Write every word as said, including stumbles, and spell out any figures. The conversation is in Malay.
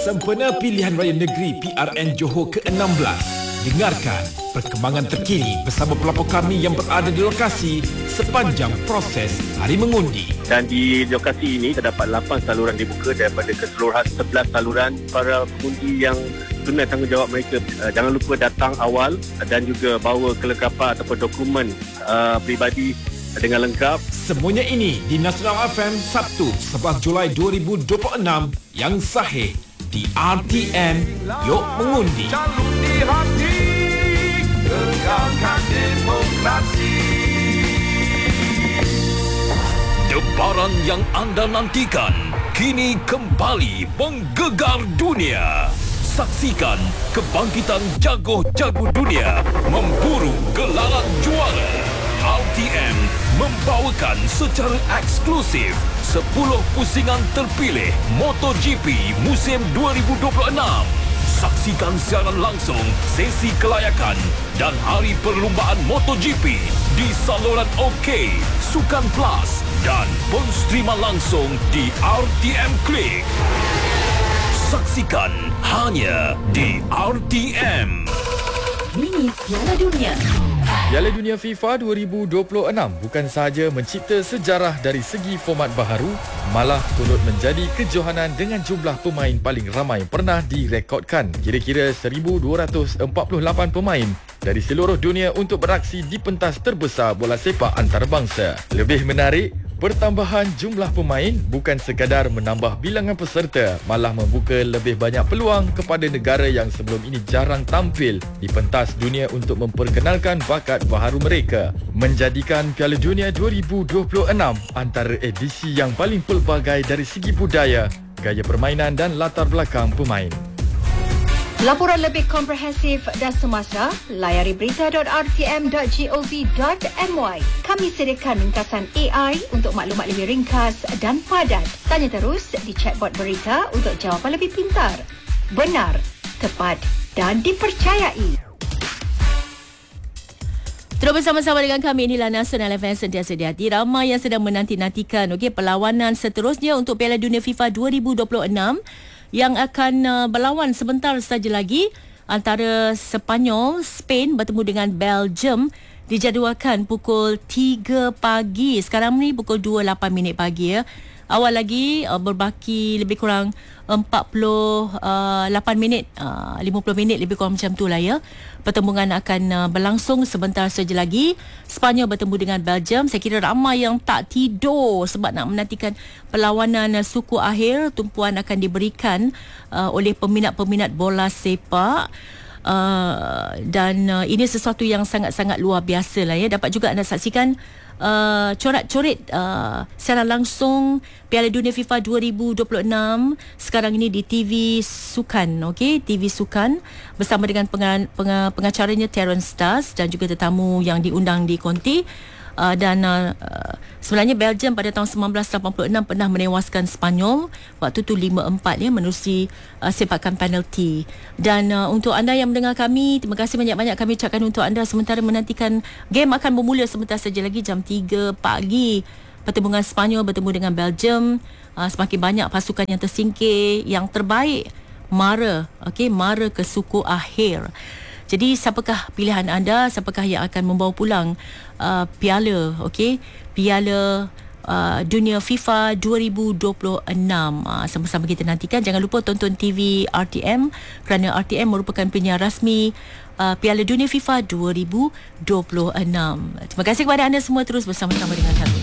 Sempena Pilihan Raya Negeri P R N Johor ke enam belas. Dengarkan perkembangan terkini bersama pelapor kami yang berada di lokasi sepanjang proses hari mengundi. Dan di lokasi ini terdapat lapan saluran dibuka daripada keseluruhan sebelas saluran. Para pengundi yang tunai tanggungjawab mereka, uh, jangan lupa datang awal dan juga bawa kelengkapan ataupun dokumen uh, peribadi dengan lengkap. Semuanya ini di Nasional F M Sabtu sebelas Julai dua ribu dua puluh enam yang sahih di R T M Yuk Mengundi. Calon di hati, gegarkan demokrasi. Debaran yang anda nantikan kini kembali menggegar dunia. Saksikan kebangkitan jago-jago dunia memburu gelaran juara. R T M membawakan secara eksklusif sepuluh pusingan terpilih MotoGP musim dua ribu dua puluh enam. Saksikan siaran langsung sesi kelayakan dan hari perlumbaan MotoGP di saluran OK, Sukan Plus dan penstriman langsung di R T M Klik. Saksikan hanya di R T M. Mini Piala Dunia. Piala Dunia FIFA dua ribu dua puluh enam bukan sahaja mencipta sejarah dari segi format baharu, malah turut menjadi kejohanan dengan jumlah pemain paling ramai pernah direkodkan. Kira-kira seribu dua ratus empat puluh lapan pemain dari seluruh dunia untuk beraksi di pentas terbesar bola sepak antarabangsa. Lebih menarik, pertambahan jumlah pemain bukan sekadar menambah bilangan peserta, malah membuka lebih banyak peluang kepada negara yang sebelum ini jarang tampil di pentas dunia untuk memperkenalkan bakat baharu mereka, menjadikan Piala Dunia dua ribu dua puluh enam antara edisi yang paling pelbagai dari segi budaya, gaya permainan dan latar belakang pemain. Laporan lebih komprehensif dan semasa, layari berita dot r t m dot gov dot m y. Kami sediakan ringkasan A I untuk maklumat lebih ringkas dan padat. Tanya terus di chatbot berita untuk jawapan lebih pintar, benar, tepat dan dipercayai. Terus bersama-sama dengan kami, inilah Nasional F M sentiasa di hati. Ramai yang sedang menanti-nantikan okay, perlawanan seterusnya untuk Piala Dunia FIFA dua ribu dua puluh enam yang akan uh, berlawan sebentar saja lagi antara Sepanyol, Spain bertemu dengan Belgium. Dijadualkan pukul tiga pagi. Sekarang ni pukul dua lapan minit pagi ya. Awal lagi uh, berbaki lebih kurang empat puluh lapan minit, uh, lima puluh minit lebih kurang macam tu lah ya. Pertembungan akan uh, berlangsung sebentar saja lagi. Sepanyol bertemu dengan Belgium. Saya kira ramai yang tak tidur sebab nak menantikan perlawanan uh, suku akhir. Tumpuan akan diberikan uh, oleh peminat-peminat bola sepak. Uh, dan uh, ini sesuatu yang sangat-sangat luar biasa lah ya. Dapat juga anda saksikan uh, corak-coret uh, secara langsung Piala Dunia FIFA dua ribu dua puluh enam sekarang ini di T V Sukan, okey, T V Sukan bersama dengan penga- penga- pengacaranya Terence Stas dan juga tetamu yang diundang di konti. Uh, dan uh, sebenarnya Belgium pada tahun sembilan belas lapan puluh enam pernah menewaskan Sepanyol waktu tu lima empat ya, menerusi uh, sepakan penalti. Dan uh, untuk anda yang mendengar kami, terima kasih banyak-banyak kami ucapkan untuk anda sementara menantikan game akan bermula sebentar saja lagi jam tiga pagi. Pertembungan Sepanyol bertemu dengan Belgium. Uh, semakin banyak pasukan yang tersingkir, yang terbaik mara, okey, mara ke suku akhir. Jadi siapakah pilihan anda? Siapakah yang akan membawa pulang uh, piala, okey? Piala uh, Dunia FIFA dua ribu dua puluh enam. Uh, sama-sama kita nantikan. Jangan lupa tonton T V R T M kerana R T M merupakan penyiar rasmi uh, Piala Dunia FIFA dua ribu dua puluh enam. Terima kasih kepada anda semua, terus bersama-sama dengan kami.